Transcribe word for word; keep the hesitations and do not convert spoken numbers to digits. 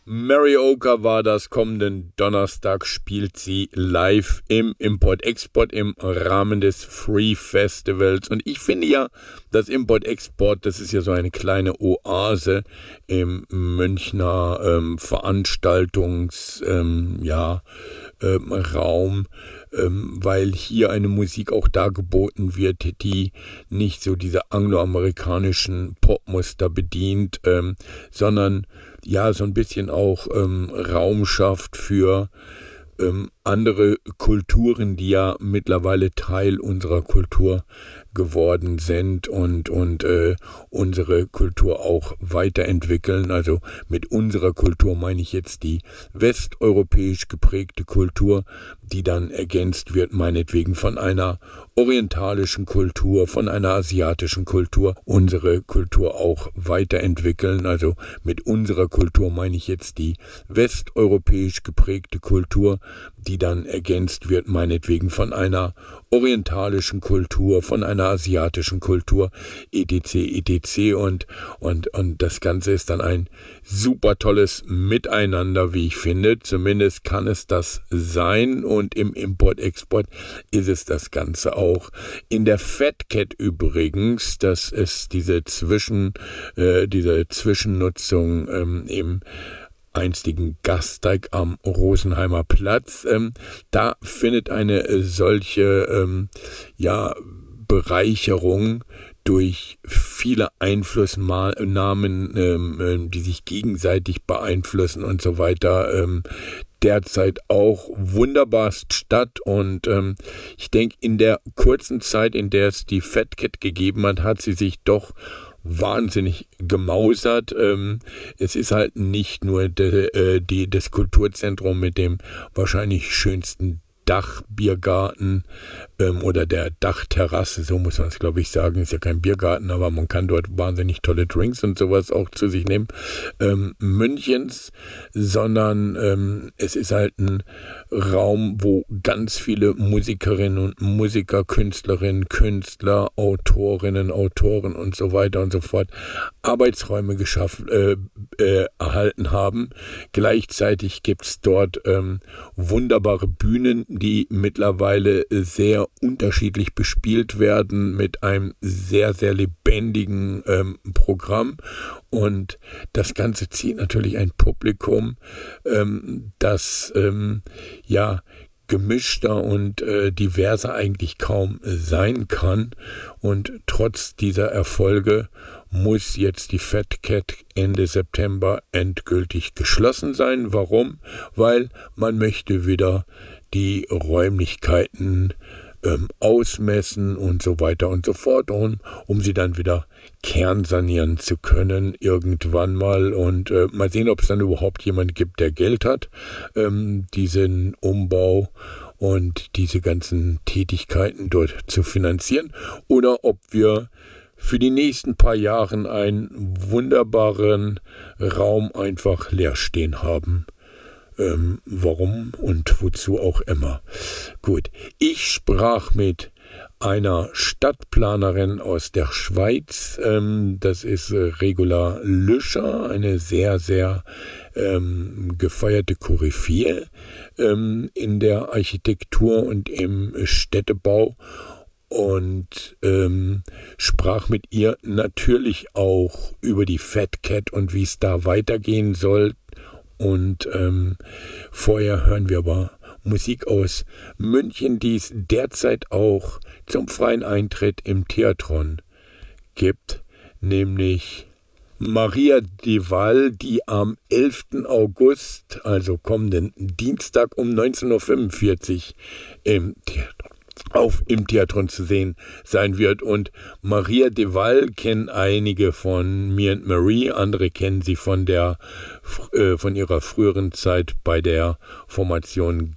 Marioka war das. Kommenden Donnerstag spielt sie live im Import-Export im Rahmen des Free Festivals. Und ich finde ja, das Import-Export, das ist ja so eine kleine Oase im Münchner ähm, Veranstaltungs, ähm, ja, ähm, Raum, ähm, weil hier eine Musik auch dargeboten wird, die nicht so diese angloamerikanischen Popmuster bedient, ähm, sondern ja so ein bisschen auch ähm, Raum schafft für ähm, andere Kulturen, die ja mittlerweile Teil unserer Kultur geworden sind und und äh, unsere Kultur auch weiterentwickeln. Also mit unserer Kultur meine ich jetzt die westeuropäisch geprägte Kultur, die dann ergänzt wird, meinetwegen von einer orientalischen Kultur, von einer asiatischen Kultur, unsere Kultur auch weiterentwickeln. Also mit unserer Kultur meine ich jetzt die westeuropäisch geprägte Kultur, die dann ergänzt wird, meinetwegen von einer orientalischen Kultur, von einer asiatischen Kultur, etc, etc und, und, und das Ganze ist dann ein super tolles Miteinander, wie ich finde. Zumindest kann es das sein und im Import-Export ist es das Ganze auch. In der Fat Cat übrigens, das ist diese Zwischen, äh, diese Zwischennutzung ähm, im einstigen Gasteig am Rosenheimer Platz. Ähm, da findet eine äh, solche ähm, ja, Bereicherung durch viele Einflussnahmen, ähm, die sich gegenseitig beeinflussen und so weiter, ähm, derzeit auch wunderbarst statt. Und ähm, ich denke, in der kurzen Zeit, in der es die Fat Cat gegeben hat, hat sie sich doch wahnsinnig gemausert. Ähm, es ist halt nicht nur de, äh, die, das Kulturzentrum mit dem wahrscheinlich schönsten Dachbiergarten ähm, oder der Dachterrasse, so muss man es glaube ich sagen, ist ja kein Biergarten, aber man kann dort wahnsinnig tolle Drinks und sowas auch zu sich nehmen, ähm, Münchens, sondern ähm, es ist halt ein Raum, wo ganz viele Musikerinnen und Musiker, Künstlerinnen, Künstler, Autorinnen, Autoren und so weiter und so fort Arbeitsräume geschaffen, äh, äh, erhalten haben. Gleichzeitig gibt es dort ähm, wunderbare Bühnen, die mittlerweile sehr unterschiedlich bespielt werden mit einem sehr, sehr lebendigen ähm, Programm. Und das Ganze zieht natürlich ein Publikum, ähm, das ähm, ja gemischter und äh, diverser eigentlich kaum äh, sein kann. Und trotz dieser Erfolge muss jetzt die Fat Cat Ende September endgültig geschlossen sein. Warum? Weil man möchte wieder die Räumlichkeiten ähm, ausmessen und so weiter und so fort, um, um sie dann wieder kernsanieren zu können irgendwann mal und äh, mal sehen, ob es dann überhaupt jemand gibt, der Geld hat, ähm, diesen Umbau und diese ganzen Tätigkeiten dort zu finanzieren oder ob wir für die nächsten paar Jahre einen wunderbaren Raum einfach leer stehen haben. Ähm, warum und wozu auch immer. Gut, ich sprach mit einer Stadtplanerin aus der Schweiz, ähm, das ist äh, Regula Lüscher, eine sehr, sehr ähm, gefeierte Koryphäe ähm, in der Architektur und im Städtebau und ähm, sprach mit ihr natürlich auch über die Fat Cat und wie es da weitergehen soll. Und ähm, vorher hören wir aber Musik aus München, die es derzeit auch zum freien Eintritt im Theatron gibt, nämlich Maria Deval, die am elften August, also kommenden Dienstag um neunzehn Uhr fünfundvierzig im Theatron auf im Theatron zu sehen sein wird. Und Maria Deval kennen einige von Me and Marie, andere kennen sie von der äh, von ihrer früheren Zeit bei der Formation